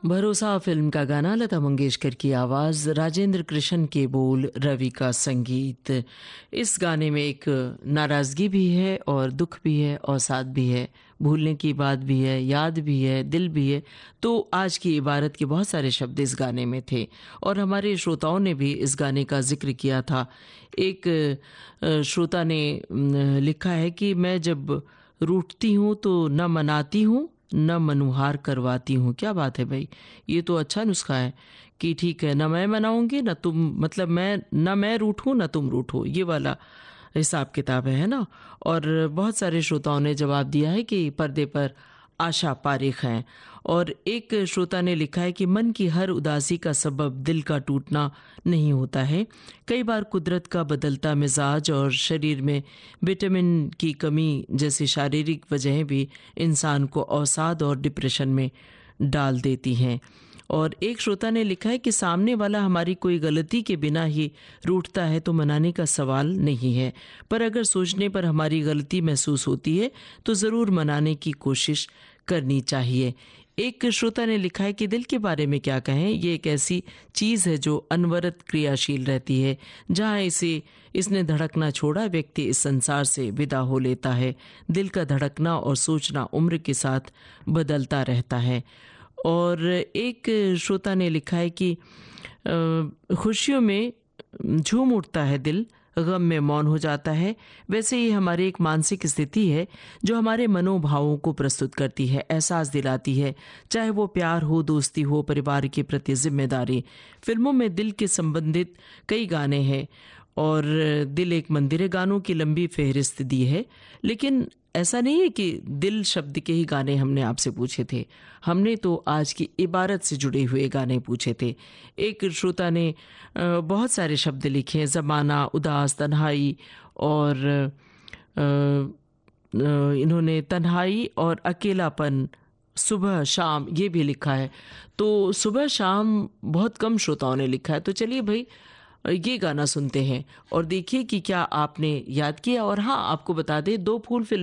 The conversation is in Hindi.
भरोसा फिल्म का गाना, लता मंगेशकर की आवाज़, राजेंद्र कृष्ण के बोल, रवि का संगीत। इस गाने में एक नाराज़गी भी है और दुख भी है और साथ भी है, भूलने की बात भी है, याद भी है, दिल भी है। तो आज की इबारत के बहुत सारे शब्द इस गाने में थे और हमारे श्रोताओं ने भी इस गाने का जिक्र किया था। एक श्रोता ने लिखा है कि मैं जब रूठती हूँ तो न मनाती हूँ न मनुहार करवाती हूँ। क्या बात है भाई, ये तो अच्छा नुस्खा है कि ठीक है, ना मैं मनाऊंगी ना तुम, मतलब मैं रूठूं ना तुम रूठो, ये वाला हिसाब किताब है ना। और बहुत सारे श्रोताओं ने जवाब दिया है कि पर्दे पर आशा पारेख हैं। और एक श्रोता ने लिखा है कि मन की हर उदासी का सबब दिल का टूटना नहीं होता है। कई बार कुदरत का बदलता मिजाज और शरीर में विटामिन की कमी जैसी शारीरिक वजहें भी इंसान को अवसाद और डिप्रेशन में डाल देती हैं। और एक श्रोता ने लिखा है कि सामने वाला हमारी कोई गलती के बिना ही रूठता है तो मनाने का सवाल नहीं है, पर अगर सोचने पर हमारी गलती महसूस होती है तो ज़रूर मनाने की कोशिश करनी चाहिए। एक श्रोता ने लिखा है कि दिल के बारे में क्या कहें, ये एक ऐसी चीज़ है जो अनवरत क्रियाशील रहती है। जहाँ इसने धड़कना छोड़ा, व्यक्ति इस संसार से विदा हो लेता है। दिल का धड़कना और सोचना उम्र के साथ बदलता रहता है। और एक श्रोता ने लिखा है कि खुशियों में झूम उठता है दिल, गम में मौन हो जाता है। वैसे ही हमारी एक मानसिक स्थिति है जो हमारे मनोभावों को प्रस्तुत करती है, एहसास दिलाती है, चाहे वो प्यार हो, दोस्ती हो, परिवार के प्रति जिम्मेदारी। फिल्मों में दिल के संबंधित कई गाने हैं और दिल एक मंदिर है, गानों की लंबी फहरिस्त दी है। लेकिन ऐसा नहीं है कि दिल शब्द के ही गाने हमने आपसे पूछे थे, हमने तो आज की इबारत से जुड़े हुए गाने पूछे थे। एक श्रोता ने बहुत सारे शब्द लिखे हैं, ज़माना, उदास, तन्हाई, और इन्होंने तन्हाई और अकेलापन, सुबह शाम, ये भी लिखा है। तो सुबह शाम बहुत कम श्रोताओं ने लिखा है। तो चलिए भाई, ये गाना सुनते हैं और देखिए कि क्या आपने याद किया। और हाँ, आपको बता दें, दो फूल फिल्म